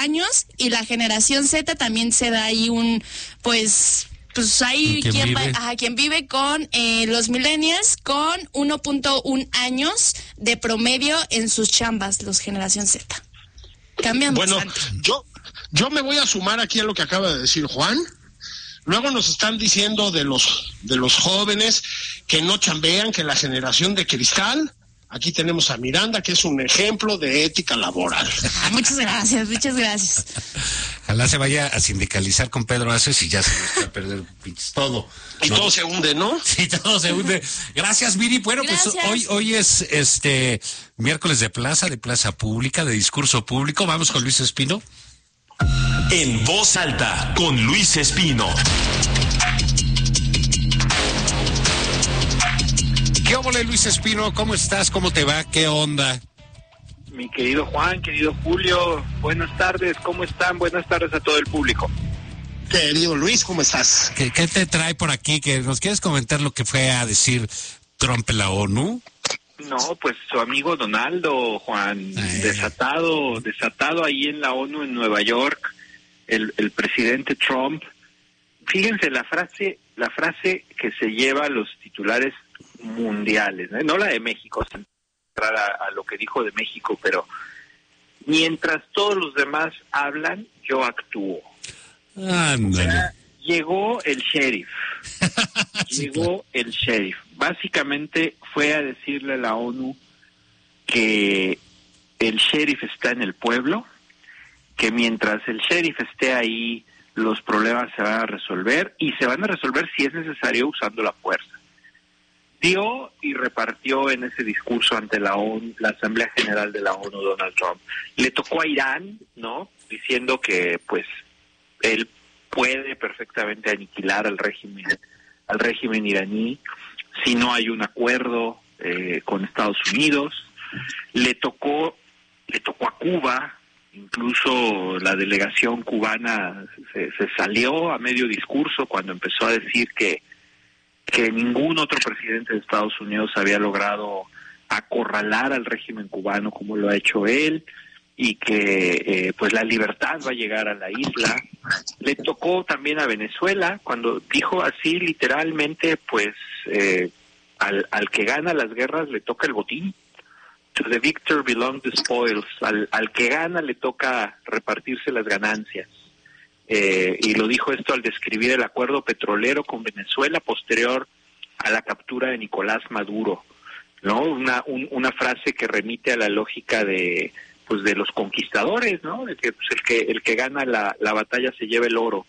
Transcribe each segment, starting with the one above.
años, y la generación Z también se da ahí pues hay quien vive con los millennials con 1.1 años de promedio en sus chambas, los generación Z. Cambian bastante. Yo me voy a sumar aquí a lo que acaba de decir Juan. Luego nos están diciendo de los jóvenes que no chambean, que la generación de cristal. Aquí tenemos a Miranda, que es un ejemplo de ética laboral. Muchas gracias. Ojalá se vaya a sindicalizar con Pedro Aces y ya se va a perder todo. Y todo se hunde, ¿no? Sí, todo se hunde. Gracias, Viri. Bueno, gracias. Pues hoy es miércoles de plaza pública, de discurso público. Vamos con Luis Espino. En Voz Alta, con Luis Espino. ¿Qué óvole, Luis Espino? ¿Cómo estás? ¿Cómo te va? ¿Qué onda? Mi querido Juan, querido Julio, buenas tardes, ¿cómo están? Buenas tardes a todo el público. Querido Luis, ¿cómo estás? ¿Qué te trae por aquí? ¿Que nos quieres comentar lo que fue a decir Trump en la ONU? No, pues su amigo Donaldo, Juan, desatado ahí en la ONU en Nueva York, el presidente Trump. Fíjense la frase que se lleva a los titulares mundiales, no la de México, sin entrar a lo que dijo de México, pero mientras todos los demás hablan, yo actúo. Ándale. O sea, llegó el sheriff. Básicamente fue a decirle a la ONU que el sheriff está en el pueblo, que mientras el sheriff esté ahí, los problemas se van a resolver, y se van a resolver si es necesario usando la fuerza. Dio y repartió en ese discurso ante la ONU, la Asamblea General de la ONU, Donald Trump. Le tocó a Irán, ¿no? Diciendo que, pues, él puede perfectamente aniquilar al régimen iraní si no hay un acuerdo con Estados Unidos. Le tocó a Cuba. Incluso la delegación cubana se salió a medio discurso cuando empezó a decir que ningún otro presidente de Estados Unidos había logrado acorralar al régimen cubano como lo ha hecho él, y que pues la libertad va a llegar a la isla. Le tocó también a Venezuela cuando dijo así literalmente, pues al que gana las guerras le toca el botín. To the victor belong the spoils. Al que gana le toca repartirse las ganancias. Y lo dijo esto al describir el acuerdo petrolero con Venezuela posterior a la captura de Nicolás Maduro, ¿no? Una frase que remite a la lógica de los conquistadores, ¿no? De que pues, el que gana la batalla se lleva el oro.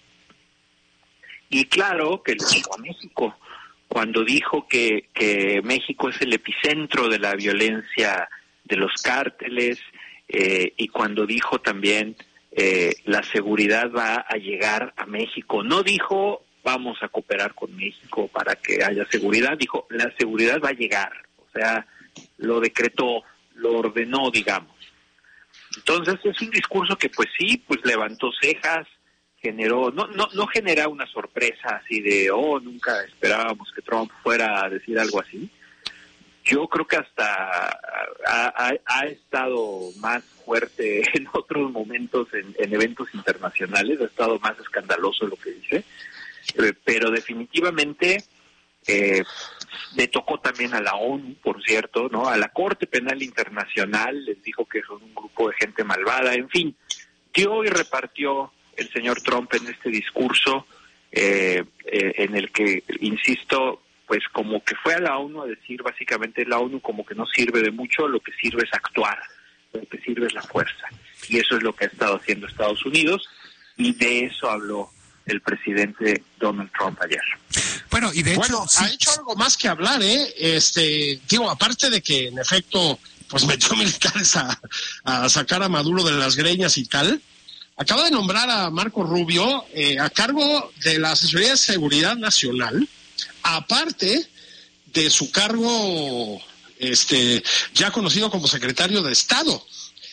Y claro que le dijo a México cuando dijo que México es el epicentro de la violencia de los cárteles, y cuando dijo también la seguridad va a llegar a México. No dijo vamos a cooperar con México para que haya seguridad, dijo la seguridad va a llegar. O sea, lo decretó, lo ordenó, digamos. Entonces es un discurso que pues sí, pues levantó cejas, generó, no genera una sorpresa así de, nunca esperábamos que Trump fuera a decir algo así. Yo creo que hasta ha estado más fuerte en otros momentos en eventos internacionales, ha estado más escandaloso lo que dice, pero definitivamente le tocó también a la ONU, por cierto, ¿no? A la Corte Penal Internacional, les dijo que son un grupo de gente malvada, en fin, dio y repartió el señor Trump en este discurso, en el que, insisto, pues como que fue a la ONU a decir básicamente la ONU como que no sirve de mucho, lo que sirve es actuar, lo que sirve es la fuerza. Y eso es lo que ha estado haciendo Estados Unidos, y de eso habló el presidente Donald Trump ayer. Bueno, y de hecho ha hecho algo más que hablar, aparte de que en efecto pues metió militares a sacar a Maduro de las greñas y tal, acaba de nombrar a Marco Rubio a cargo de la Asesoría de Seguridad Nacional, aparte de su cargo ya conocido como secretario de Estado.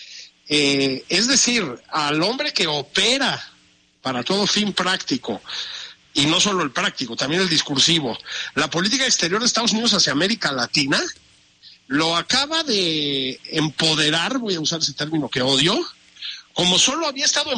Es decir, al hombre que opera para todo fin práctico, y no solo el práctico, también el discursivo, la política exterior de Estados Unidos hacia América Latina, lo acaba de empoderar, voy a usar ese término que odio, como solo había estado en